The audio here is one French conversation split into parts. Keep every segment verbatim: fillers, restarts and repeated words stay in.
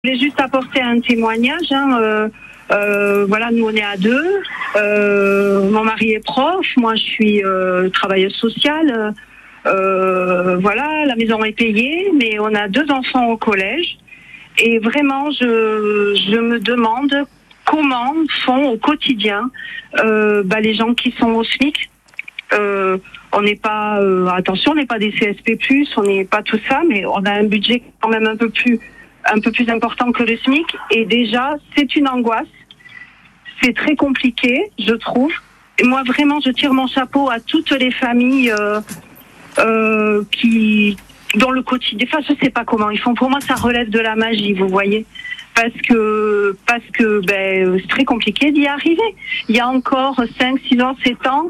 Je voulais juste apporter un témoignage. Hein, euh, euh, voilà, nous on est à deux. Euh, mon mari est prof, moi je suis euh, travailleuse sociale. Euh, voilà, la maison est payée, mais on a deux enfants au collège. Et vraiment, je, je me demande comment font au quotidien euh, bah, les gens qui sont au SMIC. Euh, on n'est pas, euh, attention, on n'est pas des C S P plus, on n'est pas tout ça, mais on a un budget quand même un peu plus, un peu plus important que le SMIC. Et déjà, c'est une angoisse. C'est très compliqué, je trouve. Et moi, vraiment, je tire mon chapeau à toutes les familles euh, euh, qui, dans le quotidien. Enfin, je sais pas comment ils font. Pour moi, ça relève de la magie, vous voyez. Parce que, parce que, ben, c'est très compliqué d'y arriver. Il y a encore cinq, six ans, sept ans,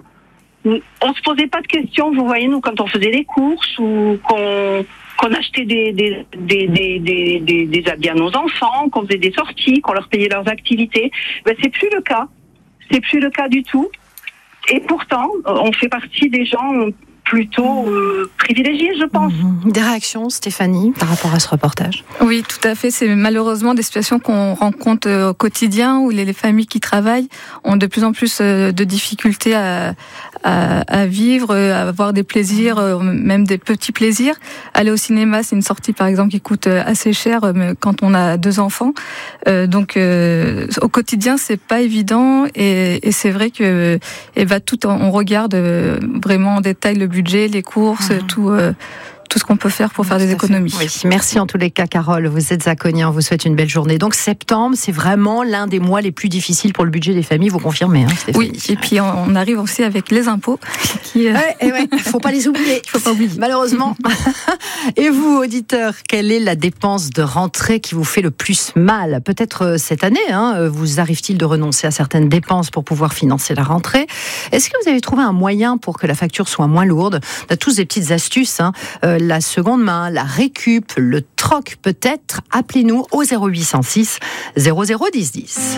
on se posait pas de questions, vous voyez, nous, quand on faisait les courses ou qu'on, qu'on achetait des, des, des, des, des, des, des habits à nos enfants, qu'on faisait des sorties, qu'on leur payait leurs activités. Ben, c'est plus le cas. C'est plus le cas du tout. Et pourtant, on fait partie des gens plutôt euh, privilégiés, je pense. Des réactions, Stéphanie, par rapport à ce reportage? Oui, tout à fait. C'est malheureusement des situations qu'on rencontre au quotidien où les, les familles qui travaillent ont de plus en plus de difficultés à, à, à vivre, à avoir des plaisirs, même des petits plaisirs. Aller au cinéma, c'est une sortie, par exemple, qui coûte assez cher quand on a deux enfants. Euh, donc, euh, au quotidien, c'est pas évident et, et c'est vrai que, et bah, tout, on regarde vraiment en détail le budget, les courses, mmh. tout, euh, tout ce qu'on peut faire pour faire tout des économies. Oui. Merci en tous les cas, Carole. Vous êtes à Cognac, on vous souhaite une belle journée. Donc septembre, c'est vraiment l'un des mois les plus difficiles pour le budget des familles, vous confirmez, hein, Stéphanie? Oui, et puis on arrive aussi avec les impôts. Qui, euh... ouais, et ouais, faut pas les oublier. Faut pas oublier. Malheureusement. Et vous, auditeurs, quelle est la dépense de rentrée qui vous fait le plus mal? Peut-être cette année, hein, vous arrive-t-il de renoncer à certaines dépenses pour pouvoir financer la rentrée? Est-ce que vous avez trouvé un moyen pour que la facture soit moins lourde? On a tous des petites astuces, hein. Euh, la seconde main, la récup, le troc peut-être. Appelez-nous au zéro huit cent six zéro zéro dix dix.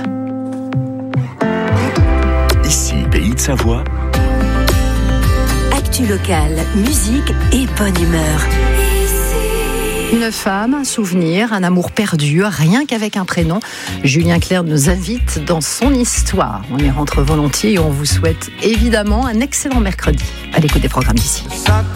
Ici, Pays de Savoie. Actu locale, musique et bonne humeur. Une femme, un souvenir, un amour perdu, rien qu'avec un prénom. Julien Clerc nous invite dans son histoire. On y rentre volontiers et on vous souhaite évidemment un excellent mercredi à l'écoute des programmes d'ici.